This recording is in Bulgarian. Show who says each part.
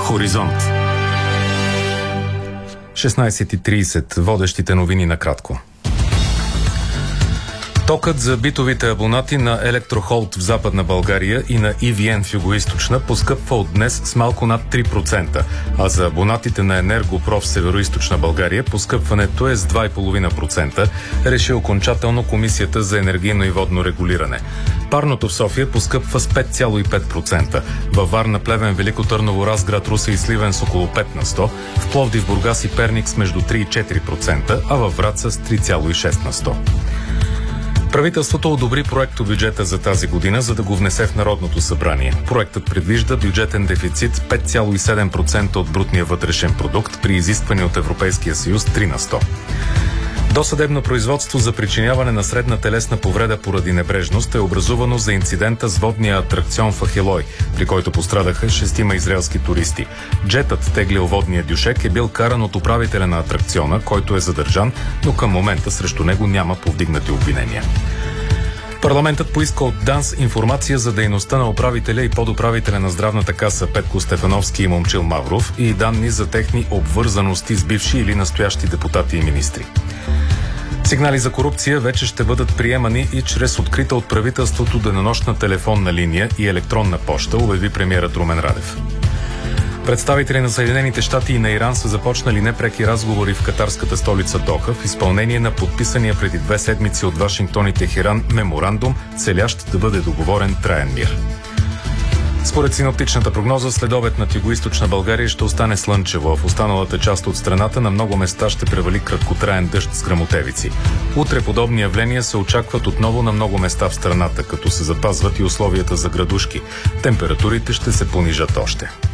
Speaker 1: Хоризонт. 16:30. Водещите новини накратко. Токът за битовите абонати на Електрохолд в Западна България и на EVN в Югоизточна поскъпва от днес с малко над 3%, а за абонатите на Енергопров в Североизточна България поскъпването е с 2,5%, реши окончателно Комисията за енергийно и водно регулиране. Парното в София поскъпва с 5,5%, във Варна, Плевен, Велико Търново, Разград, Русе и Сливен с около 5%, в Пловдив, Бургас и Перник с между 3 и 4%, а във Враца с 3,6%. Правителството одобри проектобюджета за тази година, за да го внесе в Народното събрание. Проектът предвижда бюджетен дефицит 5,7% от брутния вътрешен продукт при изискване от Европейския съюз 3%. Досъдебно производство за причиняване на средна телесна повреда поради небрежност е образувано за инцидента с водния атракцион в Ахелой, при който пострадаха 6 израелски туристи. Джетът, теглил водния дюшек, е бил каран от управителя на атракциона, който е задържан, но към момента срещу него няма повдигнати обвинения. Парламентът поиска от ДАНС информация за дейността на управителя и подуправителя на Здравната каса Петко Стефановски и Момчил Мавров и данни за техни обвързаности с бивши или настоящи депутати и министри. Сигнали за корупция вече ще бъдат приемани и чрез открита от правителството денонощна телефонна линия и електронна поща, обяви премиерът Румен Радев. Представители на Съединените щати и на Иран са започнали непреки разговори в катарската столица Доха в изпълнение на подписания преди 2 седмици от Вашингтон и Техеран меморандум, целящ да бъде договорен траен мир. Според синоптичната прогноза, следобед над Югоизточна България ще остане слънчево, а в останалата част от страната на много места ще превали краткотраен дъжд с гръмотевици. Утре подобни явления се очакват отново на много места в страната, като се запазват и условията за градушки. Температурите ще се понижат още.